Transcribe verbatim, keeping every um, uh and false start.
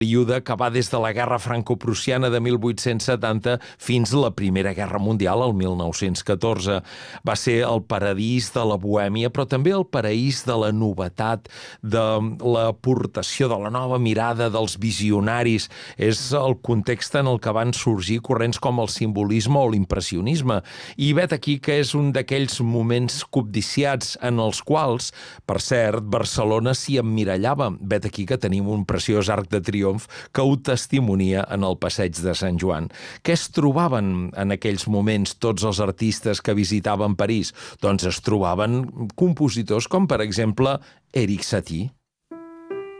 període que va des de la Guerra Franco-Prussiana de mil vuit-cents setanta fins a la Primera Guerra Mundial, el mil nou-cents catorze. Va ser el paradís de la bohèmia, però també el paraís de la novetat, de l'aportació de la nova mirada dels visionaris. És el context en el que van sorgir corrents com el simbolisme o l'impressionisme. I vet aquí que és un d'aquells moments cobdiciats en els quals, per cert, Barcelona s'hi emmirallava. Vet aquí que tenim un preciós arc de triomf que ho testimonia en el passeig de Sant Joan. Què es trobaven en aquells moments tots els artistes que visitaven París? Doncs es trobaven compositors com, per exemple, Erik Satie.